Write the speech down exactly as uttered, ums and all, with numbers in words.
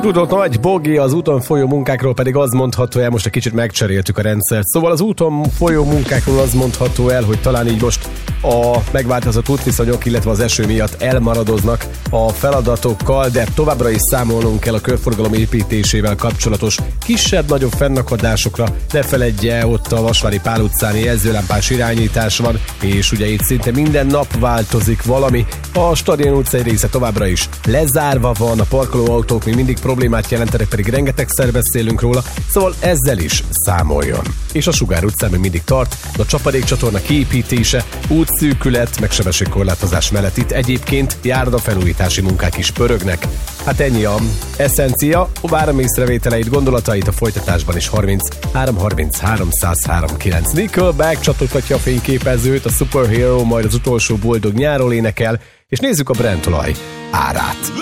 Tudod, nagy bogi, az úton folyó munkákról pedig az mondható el, most egy kicsit megcseréltük a rendszert. Szóval az úton folyó munkákról az mondható el, hogy talán így most a megváltozott útviszonyok, illetve az eső miatt elmaradoznak a feladatokkal, de továbbra is számolnunk kell a körforgalom építésével kapcsolatos kisebb-nagyobb fennakadásokra. Ne feledje, ott a Vasvári Pál utcáni jelzőlámpás irányítás van, és ugye itt szinte minden nap változik valami. A Stadion utca egy része továbbra is lezárva van, a parkolóautók még mindig problémát jelentenek, pedig rengetegszer beszélünk róla, szóval ezzel is számoljon. És a Sugár utcán még mindig tart a csapadékcsatorna kiépítése, útszűkület, meg sebességkorlátozás mellett itt egyébként járdafelújítási munkák is pörögnek. Hát ennyi a eszencia, várom észrevételeit, gondolatait a folytatásban is. harminc három harminchárom száz három kilenc. Nickelback csatoltatja a fényképezőt, a Superhero majd az utolsó boldog nyáról énekel, és nézzük a Brent olaj árát.